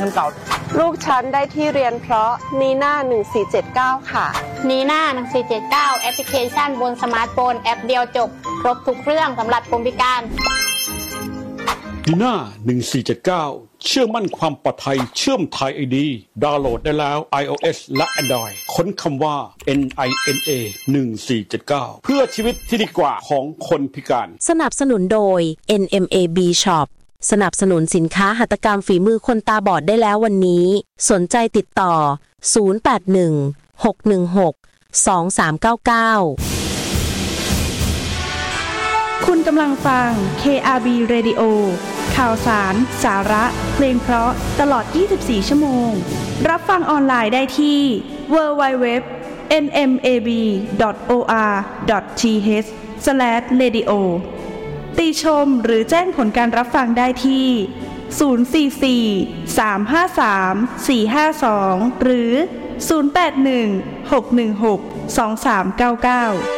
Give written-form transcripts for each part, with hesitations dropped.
ชันเก่าลูกฉันได้ที่เรียนเพราะนีน่า1479ค่ะนีน่า1479แอปพลิเคชันบนสมาร์ทโฟนแอปเดียวจบครบทุกเรื่องสำหรับคนพิการนีน่า1479เชื่อมั่นความปลอดภัยเชื่อมไทย ID ดาวน์โหลดได้แล้ว iOS และ Android ค้นคำว่า NINA 1479เพื่อชีวิตที่ดีกว่าของคนพิการสนับสนุนโดย NMAB Shop สนับสนุนสินค้าหัตถกรรมฝีมือคนตาบอดได้แล้ววันนี้สนใจติดต่อ081 616 2399 คุณกำลังฟัง KRB Radio ข่าวสารสาระเพลงเพราะตลอด24ชั่วโมงรับฟังออนไลน์ได้ที่ www.nmab.or.th/radio ติชมหรือแจ้งผลการรับฟังได้ที่044-353-452หรือ081-616-2399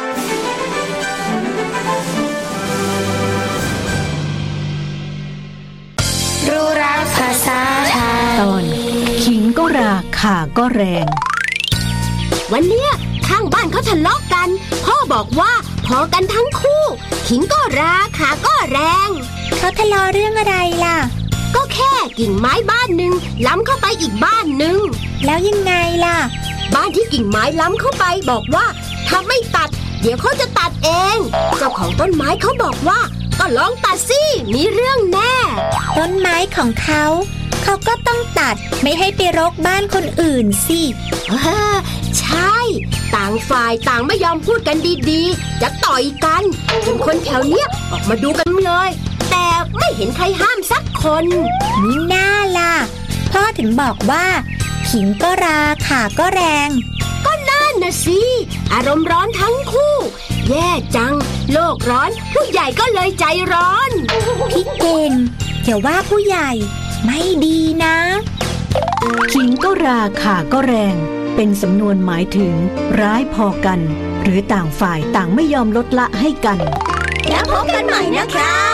รู้รักภาษาไทยตอนขิงก็ราข่าก็แรงวันเนี้ยข้างบ้านเขาทะเลาะกันพ่อบอกว่าพอกันทั้งคู่ขิงก็ราข่าก็แรงเขาทะเลาะเรื่องอะไรล่ะก็แค่กิ่งไม้บ้านหนึ่งล้ำเข้าไปอีกบ้านหนึ่งแล้วยังไงล่ะบ้านที่กิ่งไม้ล้ำเข้าไปบอกว่าถ้าไม่ตัดเดี๋ยวเขาจะตัดเองเจ้าของต้นไม้เขาบอกว่าก็ลองตัดสิมีเรื่องแน่ต้นไม้ของเขาก็ต้องตัดไม่ให้ไปรกบ้านคนอื่นสิใช่ต่างฝ่ายต่างไม่ยอมพูดกันดีๆจะต่อยกันจนคนแถวเนี้ยออกมาดูกันเลยแต่ไม่เห็นใครห้ามสักคนนี่น่าล่ะพ่อถึงบอกว่าขิงก็ราข่าก็แรงก็นั่นนะสิอารมณ์ร้อนทั้งคู่แย่จังโลกร้อนผู้ใหญ่ก็เลยใจร้อนพี่เก่งอย่าว่าผู้ใหญ่ไม่ดีนะขิงก็ราข่าก็แรงเป็นสำนวนหมายถึงร้ายพอกันหรือต่างฝ่ายต่างไม่ยอมลดละให้กันแล้วพบกันใหม่นะคะ